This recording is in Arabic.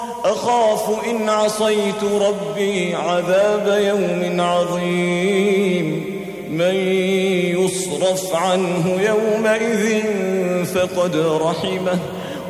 أخاف إن عصيت ربي عذاب يوم عظيم من يصرف عنه يومئذ فقد رحمه